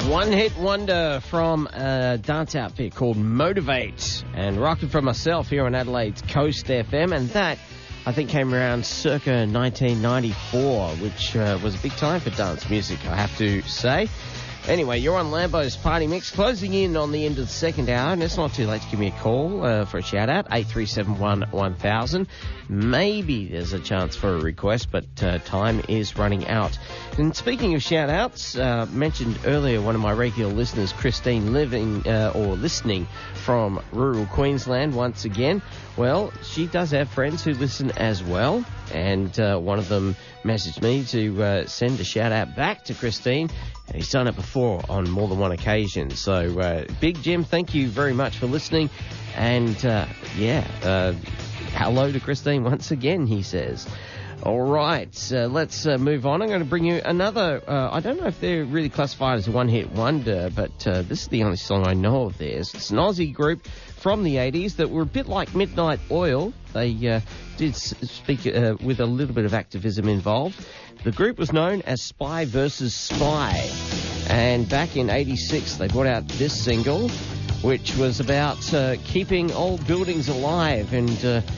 One-hit wonder from a dance outfit called Motivate, and rocking for myself here on Adelaide's Coast FM, and that, I think, came around circa 1994, which was a big time for dance music, I have to say. Anyway, you're on Lambo's Party Mix, closing in on the end of the second hour, and it's not too late to give me a call for a shout-out, 8371 1000. Maybe there's a chance for a request, but time is running out. And speaking of shout-outs, mentioned earlier one of my regular listeners, Christine, listening from rural Queensland once again. Well, she does have friends who listen as well, and one of them messaged me to send a shout-out back to Christine. And he's done it before on more than one occasion. So, Big Jim, thank you very much for listening. And, hello to Christine once again, he says. All right, let's move on. I'm going to bring you another, I don't know if they're really classified as a one-hit wonder, but this is the only song I know of theirs. It's an Aussie group from the 80s that were a bit like Midnight Oil. They did speak with a little bit of activism involved. The group was known as Spy vs. Spy, and back in 86 they brought out this single, which was about keeping old buildings alive and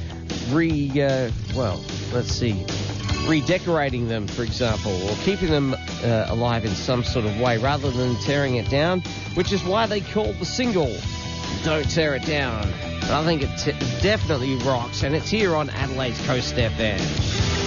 redecorating them, for example, or keeping them alive in some sort of way rather than tearing it down, which is why they called the single Don't Tear It Down. But I think it definitely rocks, and it's here on Adelaide's Coast FM.